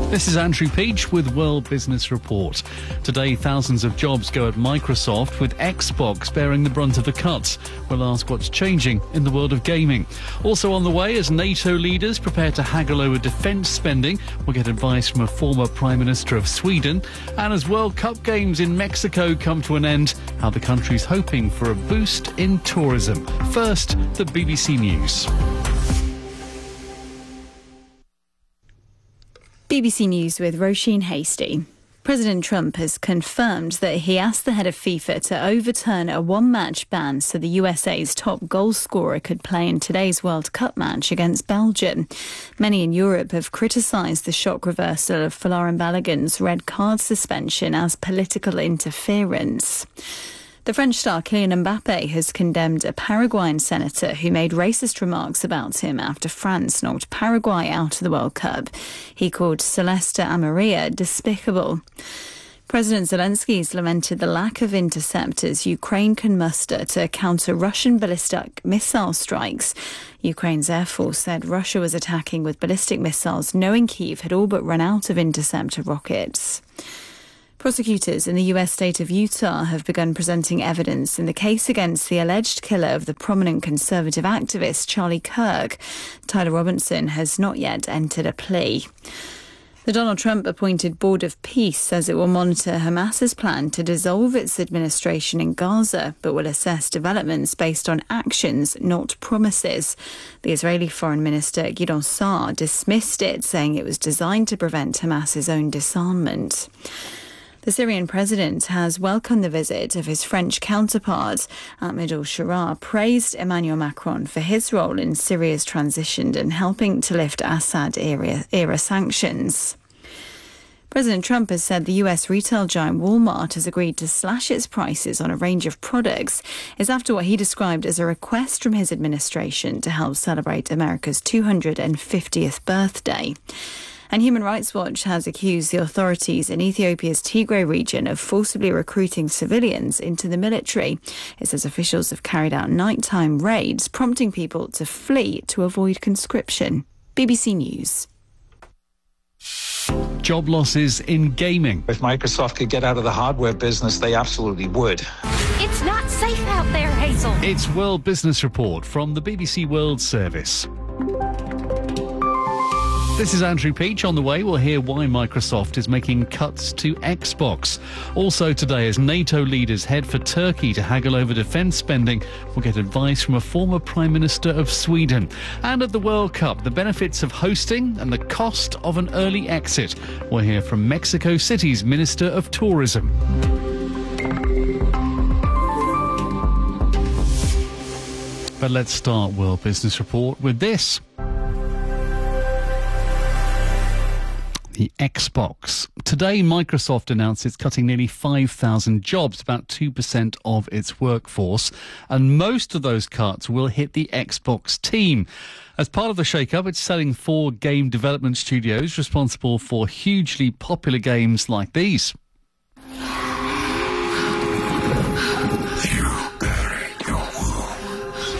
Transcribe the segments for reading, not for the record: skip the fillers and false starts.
This is Andrew Peach with World Business Report. Today, thousands of jobs go at Microsoft, with Xbox bearing the brunt of the cuts. We'll ask what's changing in the world of gaming. Also on the way, as NATO leaders prepare to haggle over defence spending, we'll get advice from a former Prime Minister of Sweden. And as World Cup games in Mexico come to an end, how the country's hoping for a boost in tourism. First, the BBC News. BBC News with Roisin Hasty. President Trump has confirmed that he asked the head of FIFA to overturn a one-match ban so the USA's top goal scorer could play in today's World Cup match against Belgium. Many in Europe have criticised the shock reversal of Folarin Balogun's red card suspension as political interference. The French star Kylian Mbappe has condemned a Paraguayan senator who made racist remarks about him after France knocked Paraguay out of the World Cup. He called Celeste Amarilla despicable. President Zelensky's lamented the lack of interceptors Ukraine can muster to counter Russian ballistic missile strikes. Ukraine's Air Force said Russia was attacking with ballistic missiles, knowing Kyiv had all but run out of interceptor rockets. Prosecutors in the US state of Utah have begun presenting evidence in the case against the alleged killer of the prominent conservative activist Charlie Kirk. Tyler Robinson has not yet entered a plea. The Donald Trump-appointed Board of Peace says it will monitor Hamas's plan to dissolve its administration in Gaza, but will assess developments based on actions, not promises. The Israeli Foreign Minister Gideon Saar dismissed it, saying it was designed to prevent Hamas's own disarmament. The Syrian president has welcomed the visit of his French counterpart. Ahmed al-Sharaa praised Emmanuel Macron for his role in Syria's transition and helping to lift Assad-era sanctions. President Trump has said the US retail giant Walmart has agreed to slash its prices on a range of products. It's after what he described as a request from his administration to help celebrate America's 250th birthday. And Human Rights Watch has accused the authorities in Ethiopia's Tigray region of forcibly recruiting civilians into the military. It says officials have carried out nighttime raids, prompting people to flee to avoid conscription. BBC News. Job losses in gaming. If Microsoft could get out of the hardware business, they absolutely would. It's not safe out there, Hazel. It's World Business Report from the BBC World Service. This is Andrew Peach. On the way, we'll hear why Microsoft is making cuts to Xbox. Also today, as NATO leaders head for Turkey to haggle over defence spending, we'll get advice from a former Prime Minister of Sweden. And at the World Cup, the benefits of hosting and the cost of an early exit. We'll hear from Mexico City's Minister of Tourism. But let's start World Business Report with this. The Xbox. Today, Microsoft announced it's cutting nearly 5,000 jobs, about 2% of its workforce, and most of those cuts will hit the Xbox team. As part of the shake-up, it's selling 4 game development studios responsible for hugely popular games like these. You bury your wounds.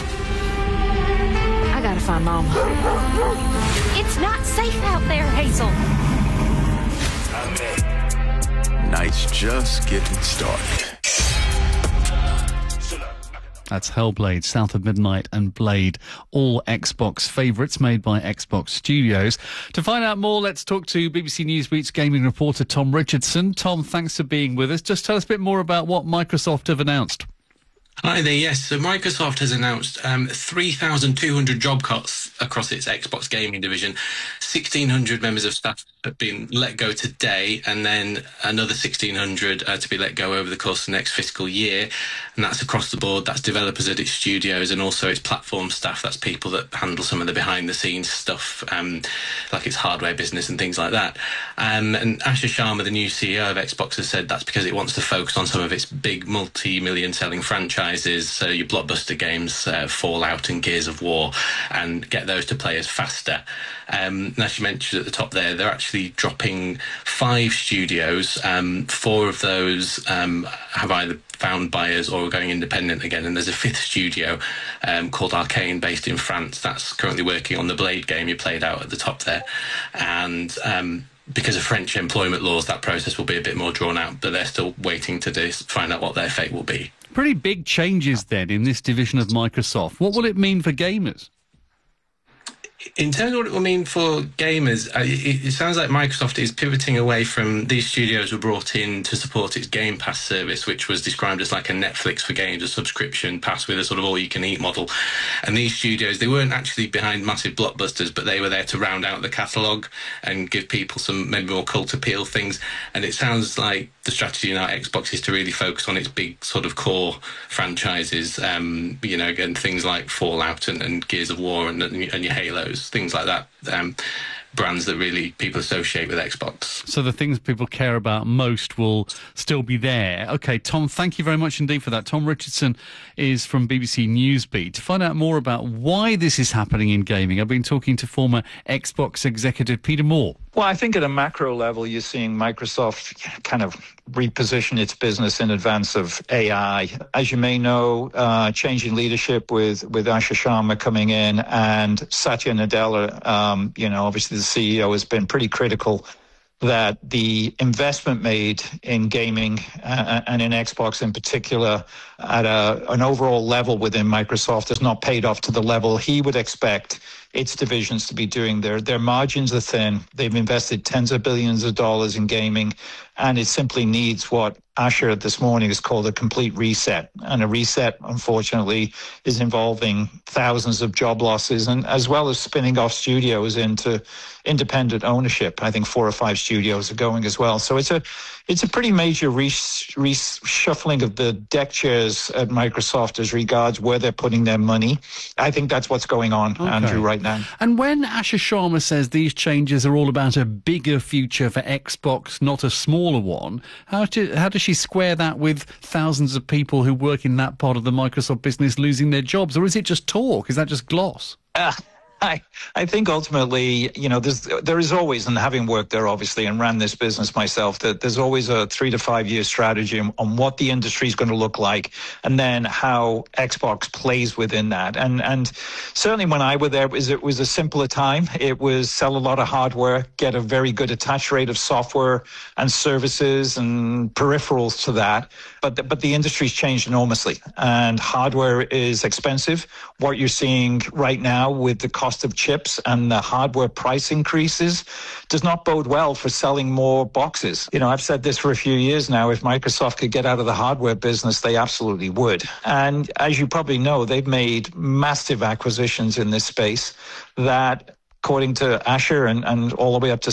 I gotta find Mama. It's not safe out there, Hazel. Night's just getting started. That's Hellblade, South of Midnight and Blade, all Xbox favourites made by Xbox Studios. To find out more, let's talk to BBC Newsweek's gaming reporter Tom Richardson. Tom, thanks for being with us. Just tell us a bit more about what Microsoft have announced. Hi there, yes. So Microsoft has announced 3,200 job cuts across its Xbox gaming division. 1,600 members of staff have been let go today, and then another 1,600 to be let go over the course of the next fiscal year. And that's across the board. That's developers at its studios and also its platform staff. That's people that handle some of the behind-the-scenes stuff, like its hardware business and things like that. And Asher Sharma, the new CEO of Xbox, has said that's because it wants to focus on some of its big multi-million selling franchises, so your blockbuster games, Fallout and Gears of War, and get those to players faster. And as you mentioned at the top there, they're actually dropping 5 studios. 4 of those have either found buyers or are going independent again. And there's a fifth studio called Arcane, based in France, that's currently working on the Blade game you played out at the top there. And because of French employment laws, that process will be a bit more drawn out, but they're still waiting to find out what their fate will be. Pretty big changes then in this division of Microsoft. What will it mean for gamers? In terms of what it will mean for gamers, it sounds like Microsoft is pivoting away from these studios were brought in to support its Game Pass service, which was described as like a Netflix for games, a subscription pass with a sort of all-you-can-eat model. And these studios, they weren't actually behind massive blockbusters, but they were there to round out the catalogue and give people some maybe more cult appeal things. And it sounds like the strategy now at Xbox is to really focus on its big sort of core franchises, you know, again, things like Fallout and Gears of War and your Halos, things like that, brands that really people associate with Xbox. So the things people care about most will still be there. Okay, Tom, thank you very much indeed for that. Tom Richardson is from BBC Newsbeat. To find out more about why this is happening in gaming, I've been talking to former Xbox executive Peter Moore. Well, I think at a macro level, you're seeing Microsoft kind of reposition its business in advance of AI. As you may know, changing leadership with Asha Sharma coming in and Satya Nadella, you know, obviously the CEO has been pretty critical that the investment made in gaming and in Xbox in particular at an overall level within Microsoft has not paid off to the level he would expect its divisions to be doing. Their margins are thin. They've invested tens of billions of dollars in gaming, and it simply needs what Asher this morning has called a complete reset. And a reset, unfortunately, is involving thousands of job losses, and as well as spinning off studios into independent ownership. I think 4 or 5 studios are going as well. So it's a pretty major reshuffling of the deck chairs at Microsoft as regards where they're putting their money. I think that's what's going on, okay, Andrew, right now. And when Asha Sharma says these changes are all about a bigger future for Xbox, not a smaller one, how does she square that with thousands of people who work in that part of the Microsoft business losing their jobs? Or is it just talk? Is that just gloss? I think ultimately, you know, there is always, and having worked there obviously and ran this business myself, that there's always a 3 to 5 year strategy on what the industry is going to look like, and then how Xbox plays within that. And certainly when I was there, it was a simpler time. It was sell a lot of hardware, get a very good attach rate of software and services and peripherals to that. But the industry's changed enormously, and hardware is expensive. What you're seeing right now with the cost of chips and the hardware price increases does not bode well for selling more boxes. You know, I've said this for a few years now. If Microsoft could get out of the hardware business, they absolutely would. And as you probably know, they've made massive acquisitions in this space that, according to Asher and all the way up to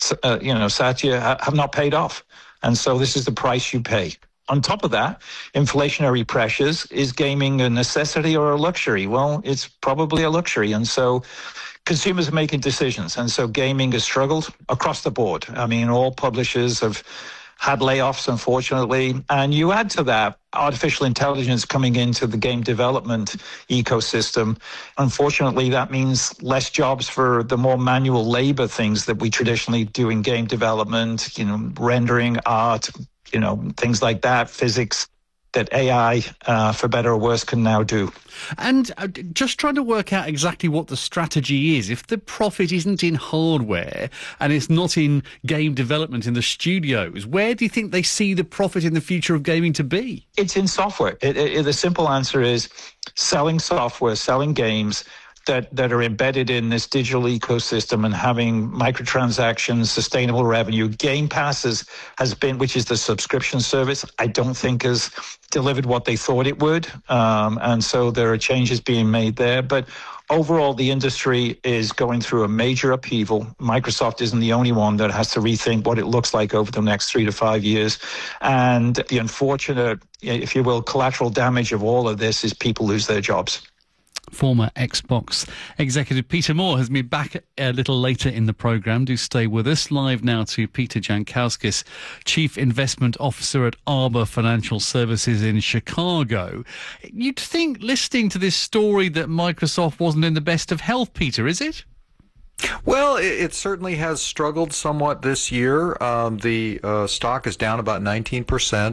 Satya, have not paid off. And so this is the price you pay. On top of that, inflationary pressures. Is gaming a necessity or a luxury? Well, it's probably a luxury. And so consumers are making decisions. And so gaming has struggled across the board. I mean, all publishers have had layoffs, unfortunately. And you add to that artificial intelligence coming into the game development ecosystem. Unfortunately, that means less jobs for the more manual labor things that we traditionally do in game development, you know, rendering, art, you know, things like that, physics, that AI, for better or worse, can now do. And just trying to work out exactly what the strategy is. If the profit isn't in hardware and it's not in game development in the studios, where do you think they see the profit in the future of gaming to be? It's in software. The simple answer is selling software, selling games that are embedded in this digital ecosystem and having microtransactions, sustainable revenue. Game Pass has been, which is the subscription service, I don't think has delivered what they thought it would. And so there are changes being made there. But overall, the industry is going through a major upheaval. Microsoft isn't the only one that has to rethink what it looks like over the next 3 to 5 years. And the unfortunate, if you will, collateral damage of all of this is people lose their jobs. Former Xbox executive Peter Moore has been back a little later in the programme. Do stay with us. Live now to Peter Jankowskis, Chief Investment Officer at Arbor Financial Services in Chicago. You'd think, listening to this story, that Microsoft wasn't in the best of health, Peter, is it? Well, it certainly has struggled somewhat this year. The stock is down about 19%.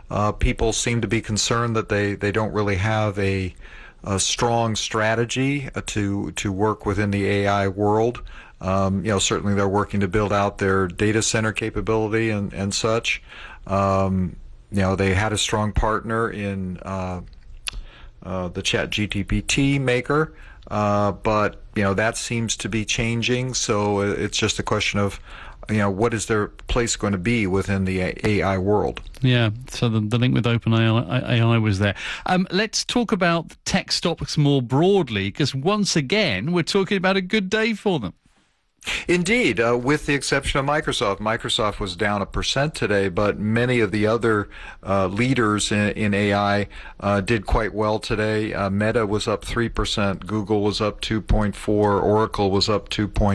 people seem to be concerned that they don't really have a strong strategy to work within the AI world. Certainly they're working to build out their data center capability and such. They had a strong partner in the ChatGPT maker, but that seems to be changing. So it's just a question of what is their place going to be within the AI world? Yeah, so the link with OpenAI was there. Let's talk about tech stocks more broadly, because once again, we're talking about a good day for them. Indeed, with the exception of Microsoft. Microsoft was down 1% today, but many of the other leaders in AI did quite well today. Meta was up 3%, Google was up 2.4%, Oracle was up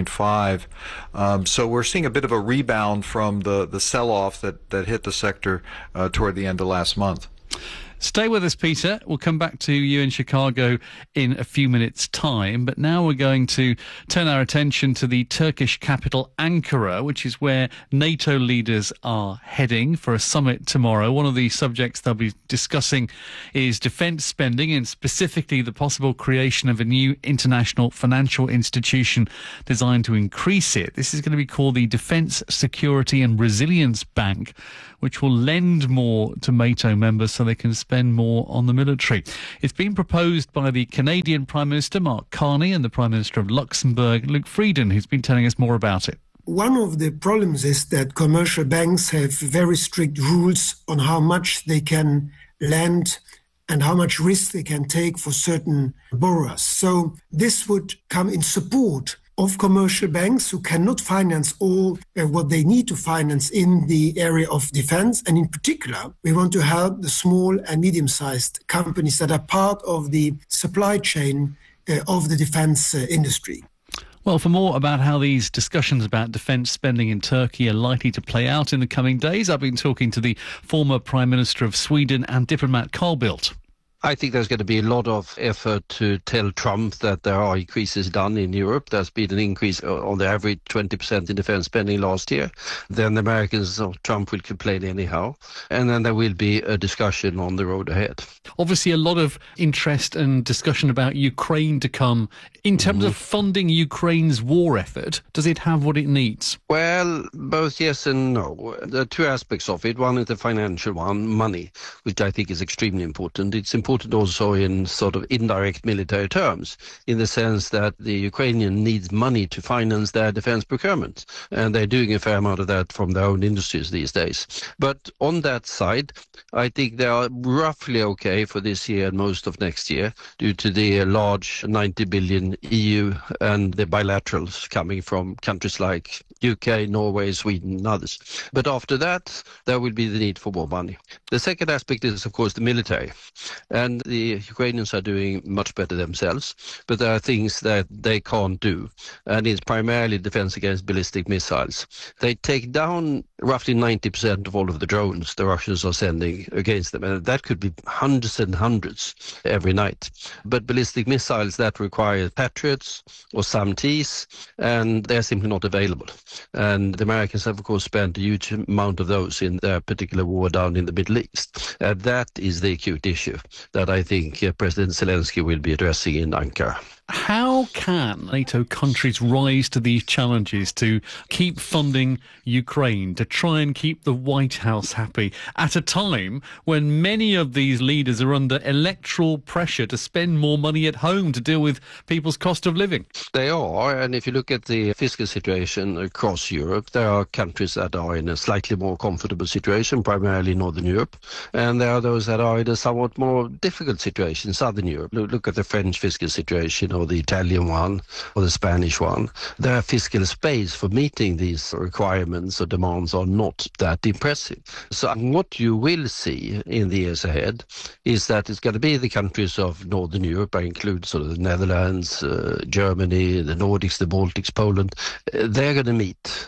2.5%. So we're seeing a bit of a rebound from the sell-off that hit the sector toward the end of last month. Stay with us, Peter. We'll come back to you in Chicago in a few minutes' time. But now we're going to turn our attention to the Turkish capital, Ankara, which is where NATO leaders are heading for a summit tomorrow. One of the subjects they'll be discussing is defence spending, and specifically the possible creation of a new international financial institution designed to increase it. This is going to be called the Defence, Security and Resilience Bank, which will lend more to NATO members so they can spend more on the military. It's been proposed by the Canadian Prime Minister, Mark Carney, and the Prime Minister of Luxembourg, Luc Frieden, who's been telling us more about it. One of the problems is that commercial banks have very strict rules on how much they can lend and how much risk they can take for certain borrowers. So this would come in support of commercial banks who cannot finance all what they need to finance in the area of defense. And in particular, we want to help the small and medium-sized companies that are part of the supply chain of the defense industry. Well, for more about how these discussions about defence spending in Turkey are likely to play out in the coming days, I've been talking to the former Prime Minister of Sweden and diplomat Carl Bildt. I think there's going to be a lot of effort to tell Trump that there are increases done in Europe. There's been an increase on the average 20% in defense spending last year. Then the Americans, Trump will complain anyhow. And then there will be a discussion on the road ahead. Obviously, a lot of interest and discussion about Ukraine to come. In terms of funding Ukraine's war effort, does it have what it needs? Well, both yes and no. There are two aspects of it. One is the financial one, money, which I think is extremely important. It's important also in sort of indirect military terms, in the sense that the Ukrainian needs money to finance their defense procurement. And they're doing a fair amount of that from their own industries these days. But on that side, I think they are roughly okay for this year and most of next year due to the large 90 billion EU and the bilaterals coming from countries like UK, Norway, Sweden and others. But after that, there will be the need for more money. The second aspect is, of course, the military. And the Ukrainians are doing much better themselves, but there are things that they can't do. And it's primarily defense against ballistic missiles. They take down roughly 90% of all of the drones the Russians are sending against them. And that could be hundreds and hundreds every night. But ballistic missiles, that require Patriots or SAM-Ts, and they're simply not available. And the Americans have, of course, spent a huge amount of those in their particular war down in the Middle East. And that is the acute issue that I think President Zelensky will be addressing in Ankara. How can NATO countries rise to these challenges to keep funding Ukraine, to try and keep the White House happy at a time when many of these leaders are under electoral pressure to spend more money at home to deal with people's cost of living? They are, and if you look at the fiscal situation across Europe, there are countries that are in a slightly more comfortable situation, primarily Northern Europe, and there are those that are in a somewhat more difficult situation, Southern Europe. Look at the French fiscal situation, or the Italian one, or the Spanish one. Their fiscal space for meeting these requirements or demands are not that impressive. So what you will see in the years ahead is that it's going to be the countries of Northern Europe. I include sort of the Netherlands, Germany, the Nordics, the Baltics, Poland. They're going to meet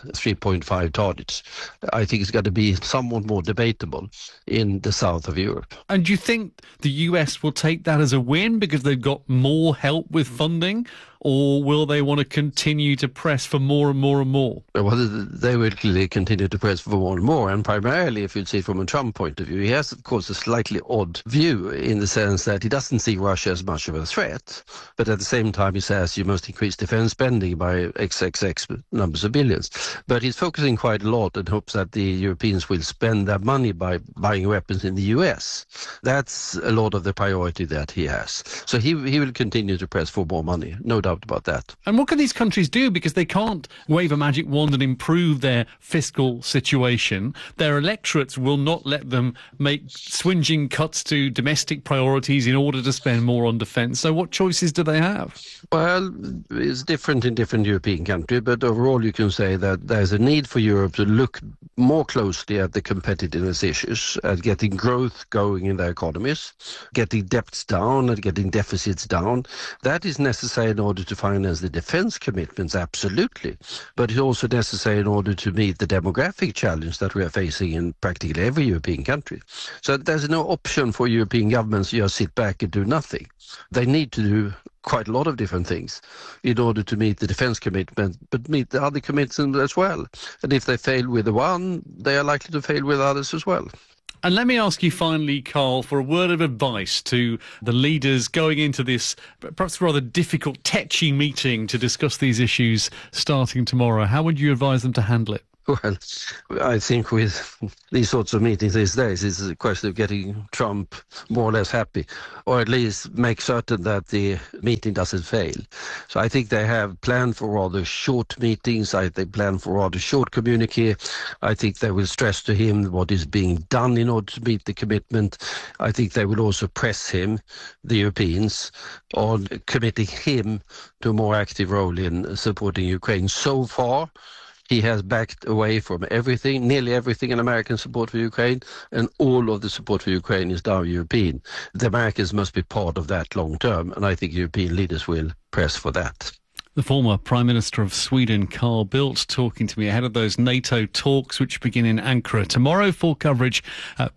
3.5 targets. I think it's going to be somewhat more debatable in the south of Europe. And do you think the US will take that as a win because they've got more help with funding? Or will they want to continue to press for more and more and more? Well, they will clearly continue to press for more and more. And primarily, if you'd see from a Trump point of view, he has, of course, a slightly odd view in the sense that he doesn't see Russia as much of a threat. But at the same time, he says you must increase defense spending by XXX numbers of billions. But he's focusing quite a lot and hopes that the Europeans will spend that money by buying weapons in the US. That's a lot of the priority that he has. So he will continue to press for more money, no doubt about that. And what can these countries do? Because they can't wave a magic wand and improve their fiscal situation. Their electorates will not let them make swinging cuts to domestic priorities in order to spend more on defence. So what choices do they have? Well, it's different in different European countries, but overall you can say that there's a need for Europe to look more closely at the competitiveness issues, at getting growth going in their economies, getting debts down and getting deficits down. That is necessary in order to finance the defense commitments, absolutely. But it's also necessary in order to meet the demographic challenge that we are facing in practically every European country. So there's no option for European governments to just sit back and do nothing. They need to do quite a lot of different things in order to meet the defense commitment, but meet the other commitments as well. And if they fail with the one, they are likely to fail with others as well. And let me ask you finally, Carl, for a word of advice to the leaders going into this perhaps rather difficult, tetchy meeting to discuss these issues starting tomorrow. How would you advise them to handle it? Well, I think with these sorts of meetings these days, it's a question of getting Trump more or less happy, or at least make certain that the meeting doesn't fail. So I think they have planned for rather short meetings. They plan for rather short communique. I think they will stress to him what is being done in order to meet the commitment. I think they will also press him, the Europeans, on committing him to a more active role in supporting Ukraine. So far, he has backed away from everything, nearly everything in American support for Ukraine, and all of the support for Ukraine is now European. The Americans must be part of that long term, and I think European leaders will press for that. The former Prime Minister of Sweden, Carl Bildt, talking to me ahead of those NATO talks which begin in Ankara tomorrow. Full coverage at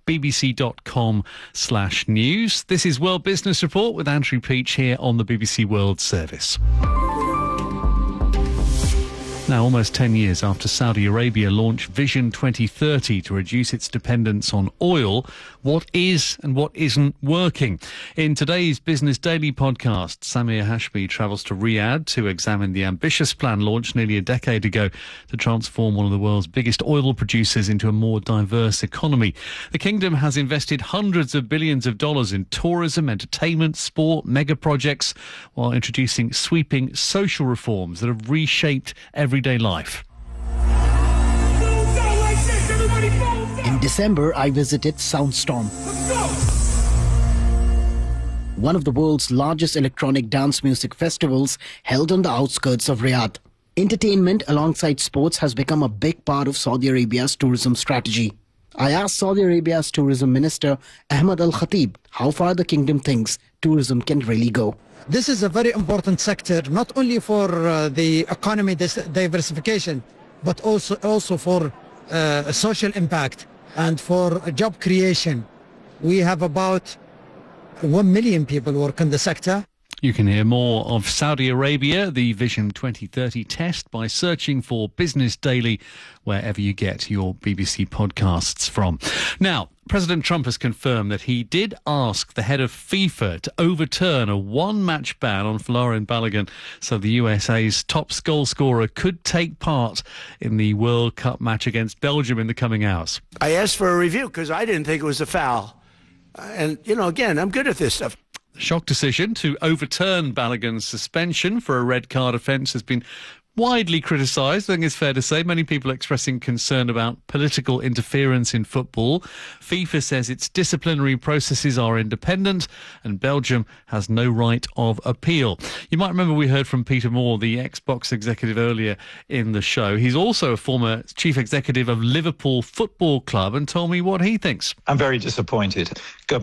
bbc.com/news. This is World Business Report with Andrew Peach here on the BBC World Service. Now, almost 10 years after Saudi Arabia launched Vision 2030 to reduce its dependence on oil, what is and what isn't working? In today's Business Daily podcast, Samir Hashmi travels to Riyadh to examine the ambitious plan launched nearly a decade ago to transform one of the world's biggest oil producers into a more diverse economy. The kingdom has invested hundreds of billions of dollars in tourism, entertainment, sport, mega projects, while introducing sweeping social reforms that have reshaped everyday life. In December, I visited Soundstorm, one of the world's largest electronic dance music festivals held on the outskirts of Riyadh. Entertainment alongside sports has become a big part of Saudi Arabia's tourism strategy. I asked Saudi Arabia's tourism minister, Ahmed Al Khatib, how far the kingdom thinks tourism can really go. This is a very important sector, not only for the economy diversification, but also for social impact and for job creation. We have about 1 million people work in the sector. You can hear more of Saudi Arabia, the Vision 2030 test, by searching for Business Daily wherever you get your BBC podcasts from. Now, President Trump has confirmed that he did ask the head of FIFA to overturn a one-match ban on Folarin Balogun so the USA's top goal scorer could take part in the World Cup match against Belgium in the coming hours. I asked for a review because I didn't think it was a foul. And, again, I'm good at this stuff. The shock decision to overturn Balogun's suspension for a red card offence has been widely criticised. I think it's fair to say many people expressing concern about political interference in football. FIFA says its disciplinary processes are independent and Belgium has no right of appeal. You might remember we heard from Peter Moore, the Xbox executive, earlier in the show. He's also a former chief executive of Liverpool Football Club and told me what he thinks. I'm very disappointed. Government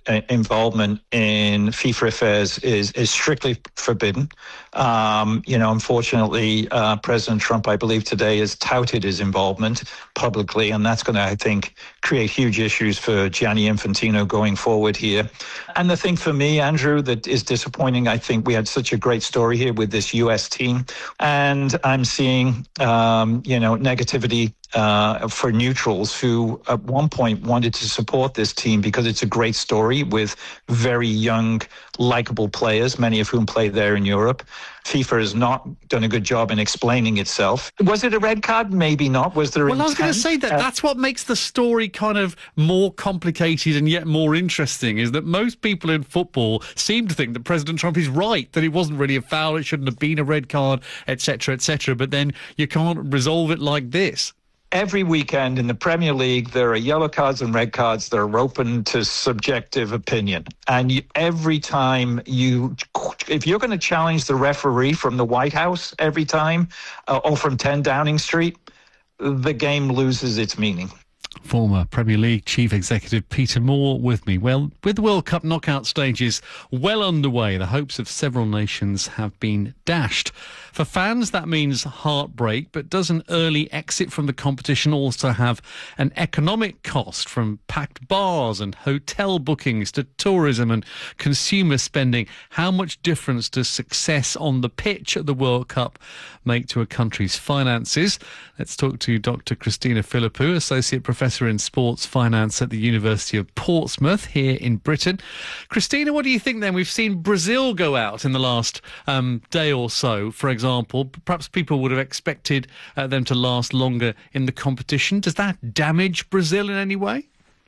involvement in FIFA affairs is strictly forbidden. Unfortunately, President Trump, I believe today, has touted his involvement publicly, and that's going to, I think, create huge issues for Gianni Infantino going forward here. And the thing for me, Andrew, that is disappointing, I think we had such a great story here with this U.S. team, and I'm seeing, negativity for neutrals who at one point wanted to support this team because it's a great story with very young, likable players, many of whom play there in Europe. FIFA has not done a good job in explaining itself. Was it a red card? Maybe not. Was there Well, I was going to say that's what makes the story kind of more complicated and yet more interesting, is that most people in football seem to think that President Trump is right, that it wasn't really a foul, it shouldn't have been a red card, etc., etc., but then you can't resolve it like this. Every weekend in the Premier League, there are yellow cards and red cards that are open to subjective opinion. And every time if you're going to challenge the referee from the White House every time, or from 10 Downing Street, the game loses its meaning. Former Premier League Chief Executive Peter Moore with me. Well, with the World Cup knockout stages well underway, the hopes of several nations have been dashed. For fans, that means heartbreak, but does an early exit from the competition also have an economic cost, from packed bars and hotel bookings to tourism and consumer spending? How much difference does success on the pitch at the World Cup make to a country's finances? Let's talk to Dr. Christina Philippou, Associate Professor in Sports Finance at the University of Portsmouth here in Britain. Christina, what do you think then? We've seen Brazil go out in the last day or so, for example. Perhaps people would have expected them to last longer in the competition. Does that damage Brazil in any way?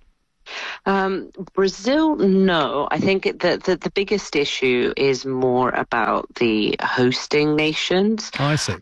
Brazil, no. I think the biggest issue is more about the hosting nations. I see.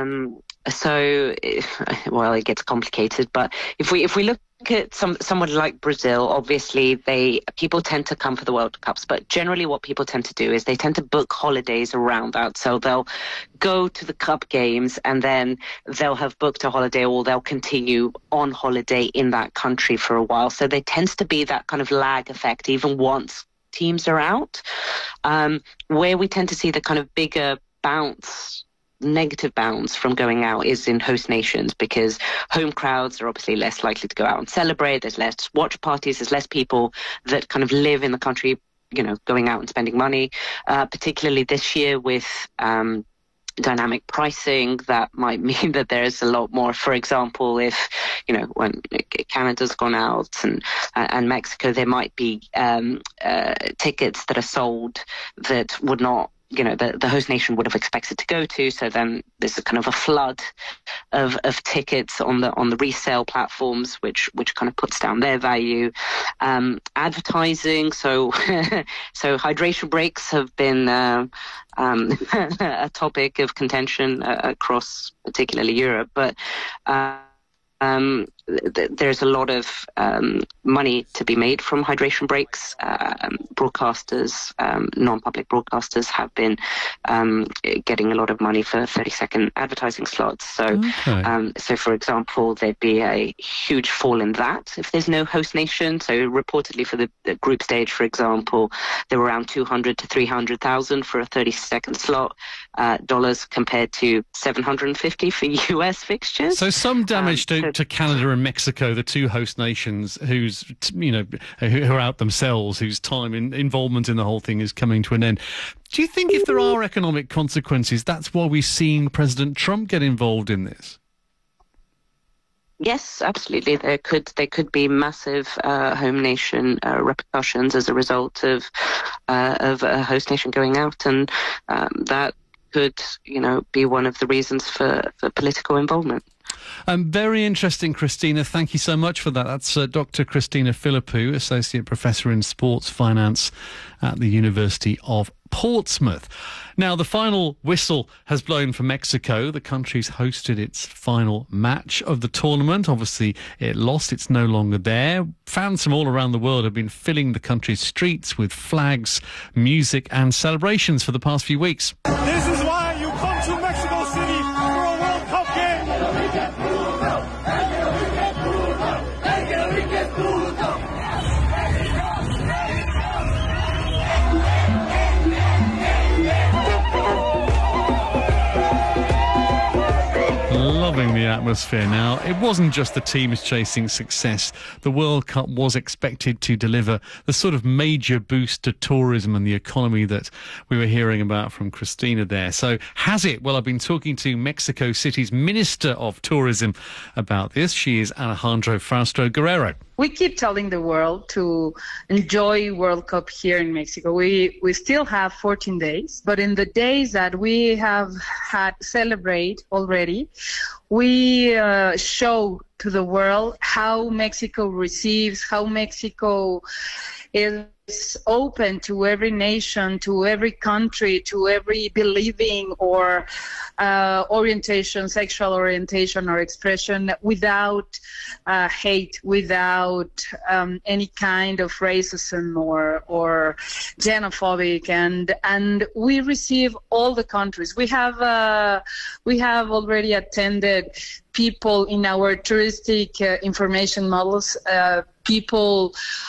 It gets complicated, but if we look at someone like Brazil, obviously people tend to come for the World Cups, but generally what people tend to do is they tend to book holidays around that. So they'll go to the Cup games and then they'll have booked a holiday, or they'll continue on holiday in that country for a while. So there tends to be that kind of lag effect even once teams are out. Where we tend to see the kind of bigger negative bounce from going out is in host nations, because home crowds are obviously less likely to go out and celebrate. There's less watch parties. There's less people that kind of live in the country, going out and spending money, particularly this year with dynamic pricing. That might mean that there's a lot more. For example, if when Canada's gone out and Mexico, there might be tickets that are sold that would not, the host nation would have expected to go to. So then there's a kind of a flood of tickets on the resale platforms, which kind of puts down their value. Advertising, so hydration breaks have been a topic of contention across particularly Europe, but there's a lot of money to be made from hydration breaks. Broadcasters, non-public broadcasters, have been getting a lot of money for 30-second advertising slots. So, so for example, there'd be a huge fall in that if there's no host nation. So reportedly for the group stage, for example, there were around 200 to 300,000 for a 30-second slot, dollars, compared to 750 for US fixtures. So some damage to Canada and Mexico, the two host nations who are out themselves, whose time involvement in the whole thing is coming to an end. Do you think if there are economic consequences, that's why we've seen President Trump get involved in this? Yes, absolutely. There could be massive home nation repercussions as a result of a host nation going out, and that could be one of the reasons for political involvement. Very interesting, Christina. Thank you so much for that. That's Dr. Christina Philippou, Associate Professor in Sports Finance at the University of Portsmouth. Now, the final whistle has blown for Mexico. The country's hosted its final match of the tournament. Obviously, it lost. It's no longer there. Fans from all around the world have been filling the country's streets with flags, music and celebrations for the past few weeks. This is why you come to Mexico City for a World Cup game. atmosphere now. It wasn't just the teams chasing success. The World Cup was expected to deliver the sort of major boost to tourism and the economy that we were hearing about from Christina there. So has it? Well, I've been talking to Mexico City's Minister of Tourism about this. She is Alejandro Frausto Guerrero. We keep telling the world to enjoy World Cup here in Mexico. We still have 14 days, but in the days that we have had celebrate already, we show to the world how Mexico receives, how Mexico is open to every nation, to every country, to every believing or orientation, sexual orientation or expression, without hate, without any kind of racism or xenophobic, and we receive all the countries. We have already attended people in our touristic information models, people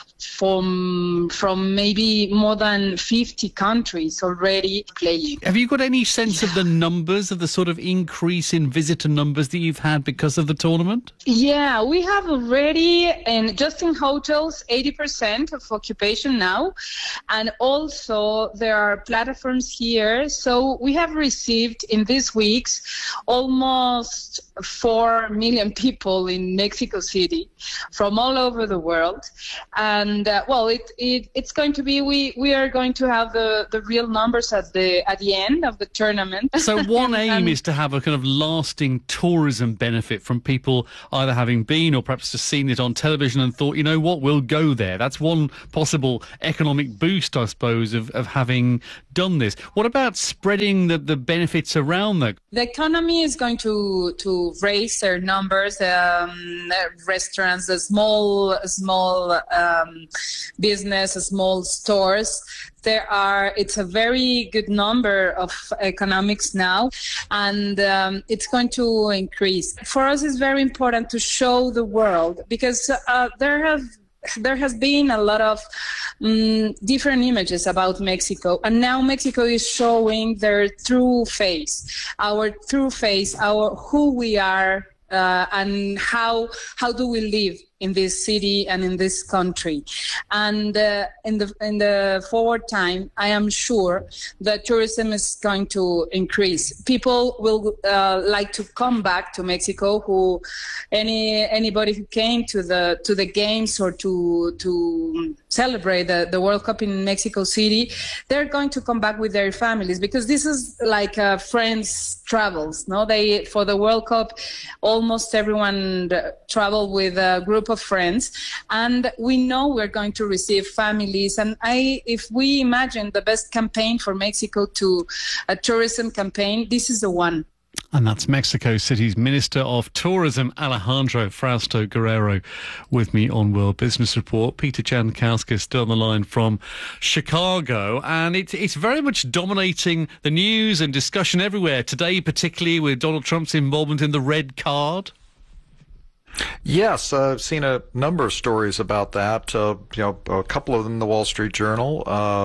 from maybe more than 50 countries already playing. Have you got any sense of the numbers, of the sort of increase in visitor numbers that you've had because of the tournament? Yeah, we have already, and just in hotels, 80% of occupation now. And also there are platforms here. So we have received in these weeks almost 4 million people in Mexico City from all over the world. And it's going to be, we are going to have the real numbers at the end of the tournament. So one aim is to have a kind of lasting tourism benefit from people either having been or perhaps just seen it on television and thought, you know what, we'll go there. That's one possible economic boost, I suppose, of having done this. What about spreading the benefits around that? The economy is going to raise their numbers. Restaurants, the small business, small stores. It's a very good number of economics now, and it's going to increase. For us, it's very important to show the world, because there has been a lot of different images about Mexico, and now Mexico is showing their true face, our who we are, and how do we live in this city and in this country. And in the forward time, I am sure that tourism is going to increase. People will like to come back to Mexico. Anybody who came to the games or to celebrate the World Cup in Mexico City, they're going to come back with their families, because this is like friends travels. No, for the World Cup, almost everyone travel with a group of friends, and we know we're going to receive families. And if we imagine the best campaign for Mexico to a tourism campaign, this is the one. And that's Mexico City's Minister of Tourism, Alejandro Frausto Guerrero, with me on World Business Report. Peter Jankowski still on the line from Chicago, and it's very much dominating the news and discussion everywhere today, particularly with Donald Trump's involvement in the red card. Yes, I've seen a number of stories about that. A couple of them in the Wall Street Journal.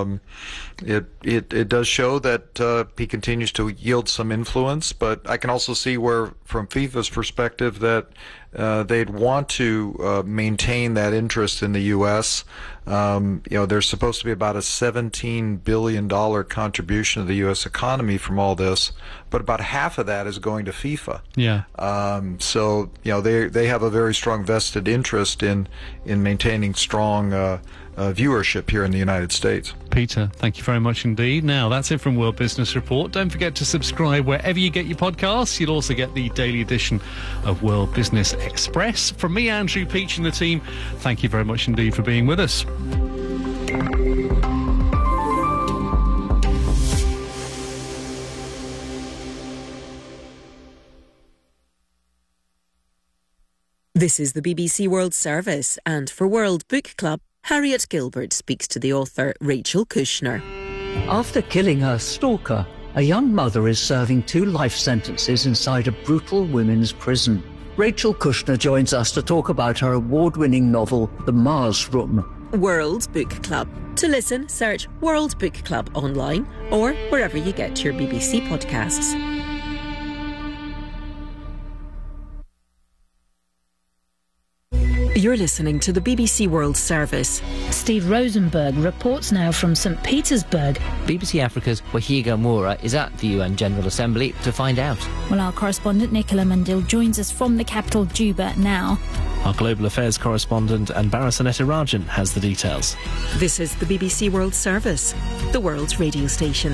It does show that he continues to yield some influence, but I can also see where, from FIFA's perspective, that they'd want to maintain that interest in the U.S. There's supposed to be about a $17 billion contribution to the U.S. economy from all this, but about half of that is going to FIFA. Yeah. So they have a very strong vested interest in maintaining strong viewership here in the United States. Peter, thank you very much indeed. Now, that's it from World Business Report. Don't forget to subscribe wherever you get your podcasts. You'll also get the daily edition of World Business Express. From me, Andrew Peach, and the team, thank you very much indeed for being with us. This is the BBC World Service, and for World Book Club, Harriet Gilbert speaks to the author Rachel Kushner. After killing her stalker, a young mother is serving 2 life sentences inside a brutal women's prison. Rachel Kushner joins us to talk about her award-winning novel, The Mars Room. World Book Club. To listen, search World Book Club online or wherever you get your BBC podcasts. You're listening to the BBC World Service. Steve Rosenberg reports now from St. Petersburg. BBC Africa's Wahiga Moura is at the UN General Assembly to find out. Well, our correspondent Nicola Mandil joins us from the capital, Juba, now. Our global affairs correspondent Anbara Rajan has the details. This is the BBC World Service, the world's radio station.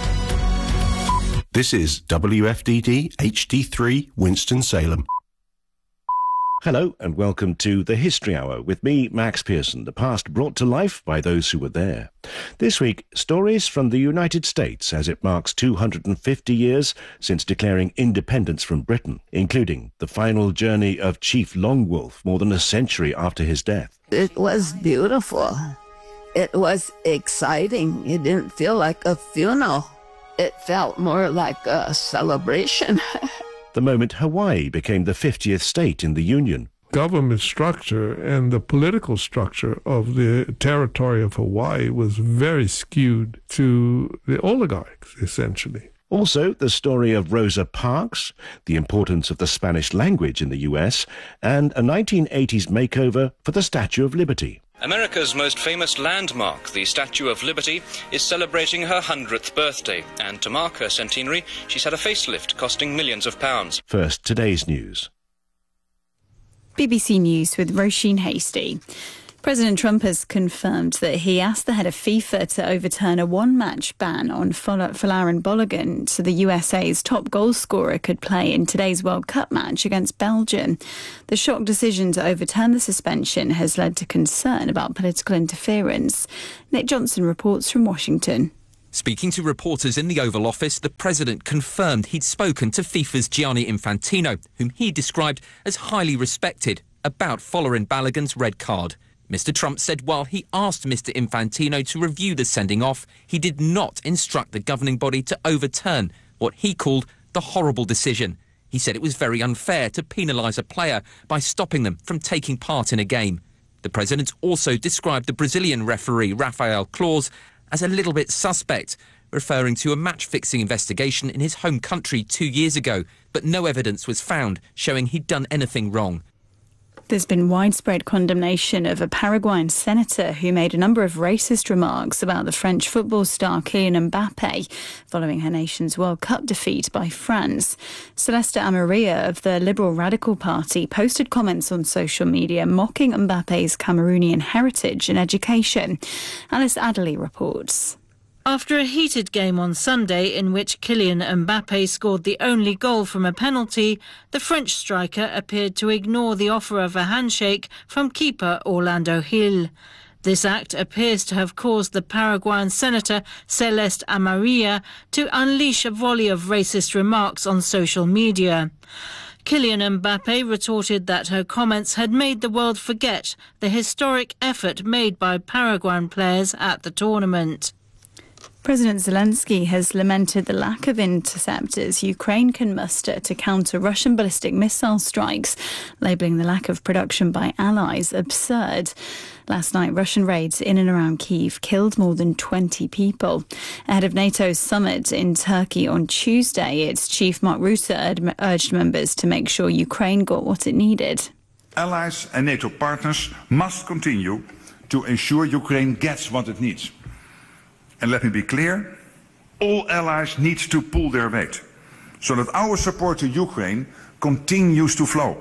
This is WFDD HD3 Winston-Salem. Hello and welcome to the History Hour with me, Max Pearson, the past brought to life by those who were there. This week, stories from the United States as it marks 250 years since declaring independence from Britain, including the final journey of Chief Long Wolf more than a century after his death. It was beautiful. It was exciting. It didn't feel like a funeral. It felt more like a celebration. The moment Hawaii became the 50th state in the Union. Government structure and the political structure of the territory of Hawaii was very skewed to the oligarchs, essentially. Also, the story of Rosa Parks, the importance of the Spanish language in the US, and a 1980s makeover for the Statue of Liberty. America's most famous landmark, the Statue of Liberty, is celebrating her 100th birthday, and to mark her centenary, she's had a facelift costing millions of pounds. First, today's news. BBC News with Roisin Hastie. President Trump has confirmed that he asked the head of FIFA to overturn a one-match ban on Folarin Balogun so the USA's top goal scorer could play in today's World Cup match against Belgium. The shock decision to overturn the suspension has led to concern about political interference. Nick Johnson reports from Washington. Speaking to reporters in the Oval Office, the president confirmed he'd spoken to FIFA's Gianni Infantino, whom he described as highly respected, about Folarin Balogun's red card. Mr. Trump said while he asked Mr. Infantino to review the sending off, he did not instruct the governing body to overturn what he called the horrible decision. He said it was very unfair to penalise a player by stopping them from taking part in a game. The president also described the Brazilian referee Rafael Claus as a little bit suspect, referring to a match-fixing investigation in his home country 2 years ago, but no evidence was found showing he'd done anything wrong. There's been widespread condemnation of a Paraguayan senator who made a number of racist remarks about the French football star Kylian Mbappe following her nation's World Cup defeat by France. Celeste Amarilla of the Liberal Radical Party posted comments on social media mocking Mbappe's Cameroonian heritage and education. Alice Adderley reports. After a heated game on Sunday in which Kylian Mbappe scored the only goal from a penalty, the French striker appeared to ignore the offer of a handshake from keeper Orlando Gil. This act appears to have caused the Paraguayan senator Celeste Amarilla to unleash a volley of racist remarks on social media. Kylian Mbappe retorted that her comments had made the world forget the historic effort made by Paraguayan players at the tournament. President Zelensky has lamented the lack of interceptors Ukraine can muster to counter Russian ballistic missile strikes, labelling the lack of production by allies absurd. Last night, Russian raids in and around Kyiv killed more than 20 people. Ahead of NATO's summit in Turkey on Tuesday, its chief Mark Rutte urged members to make sure Ukraine got what it needed. Allies and NATO partners must continue to ensure Ukraine gets what it needs. And let me be clear, all allies need to pull their weight so that our support to Ukraine continues to flow.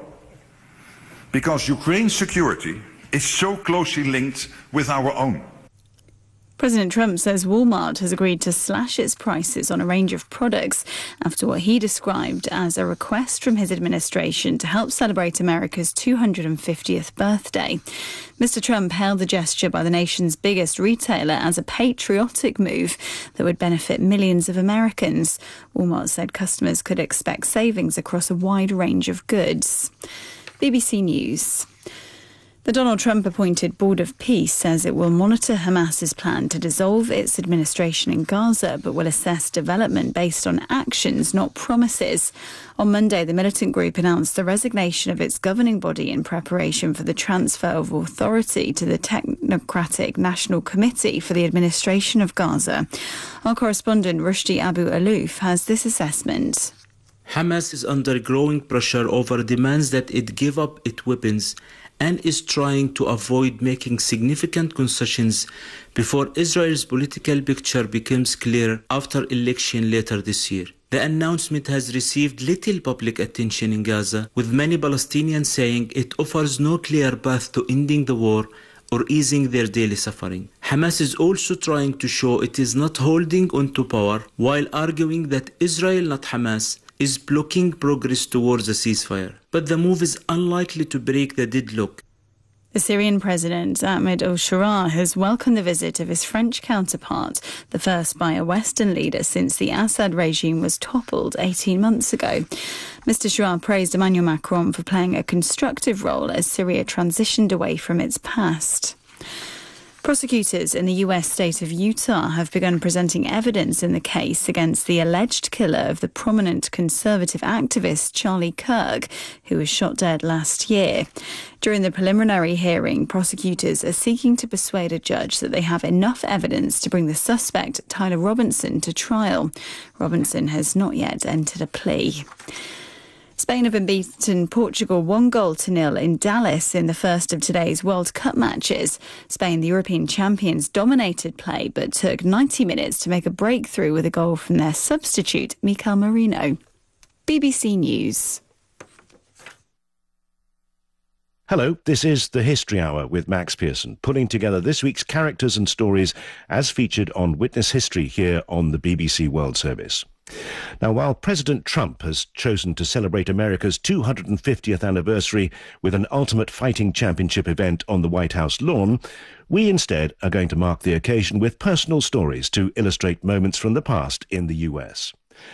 Because Ukraine's security is so closely linked with our own. President Trump says Walmart has agreed to slash its prices on a range of products after what he described as a request from his administration to help celebrate America's 250th birthday. Mr. Trump hailed the gesture by the nation's biggest retailer as a patriotic move that would benefit millions of Americans. Walmart said customers could expect savings across a wide range of goods. BBC News. The Donald Trump-appointed Board of Peace says it will monitor Hamas's plan to dissolve its administration in Gaza, but will assess development based on actions, not promises. On Monday, the militant group announced the resignation of its governing body in preparation for the transfer of authority to the Technocratic National Committee for the Administration of Gaza. Our correspondent Rushdie Abu Alouf has this assessment. Hamas is under growing pressure over demands that it give up its weapons and is trying to avoid making significant concessions before Israel's political picture becomes clear after election later this year. The announcement has received little public attention in Gaza, with many Palestinians saying it offers no clear path to ending the war or easing their daily suffering. Hamas is also trying to show it is not holding on to power, while arguing that Israel, not Hamas, is blocking progress towards a ceasefire. But the move is unlikely to break the deadlock. The Syrian President Ahmed al-Shara has welcomed the visit of his French counterpart, the first by a Western leader since the Assad regime was toppled 18 months ago. Mr. Shara praised Emmanuel Macron for playing a constructive role as Syria transitioned away from its past. Prosecutors in the U.S. state of Utah have begun presenting evidence in the case against the alleged killer of the prominent conservative activist Charlie Kirk, who was shot dead last year. During the preliminary hearing, prosecutors are seeking to persuade a judge that they have enough evidence to bring the suspect, Tyler Robinson, to trial. Robinson has not yet entered a plea. Spain have been beaten Portugal 1-0 in Dallas in the first of today's World Cup matches. Spain, the European champions, dominated play but took 90 minutes to make a breakthrough with a goal from their substitute, Mikel Merino. BBC News. Hello, this is The History Hour with Max Pearson, pulling together this week's characters and stories as featured on Witness History here on the BBC World Service. Now, while President Trump has chosen to celebrate America's 250th anniversary with an Ultimate Fighting Championship event on the White House lawn, we instead are going to mark the occasion with personal stories to illustrate moments from the past in the US.